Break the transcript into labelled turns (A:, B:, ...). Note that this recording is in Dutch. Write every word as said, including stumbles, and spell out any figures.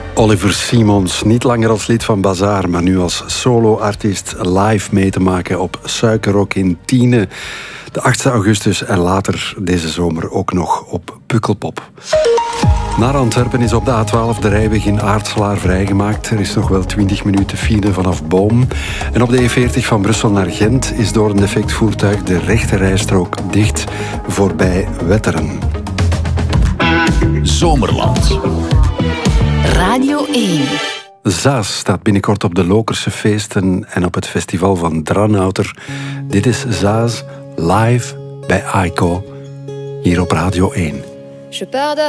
A: Oliver Simons, niet langer als lid van Bazaar, maar nu als solo-artiest live mee te maken op Suikerrok in Tiene. De achtste augustus en later deze zomer ook nog op Pukkelpop. Naar Antwerpen is op de A twaalf de rijweg in Aartselaar vrijgemaakt. Er is nog wel twintig minuten file vanaf Boom. En op de E veertig van Brussel naar Gent is door een defect voertuig de rechte rijstrook dicht voorbij Wetteren.
B: Zomerland.
C: Radio één.
A: Zaas staat binnenkort op de Lokerse feesten en op het festival van Dranouter. Dit is Zaas live bij Aiko, hier op Radio één.
D: Je pars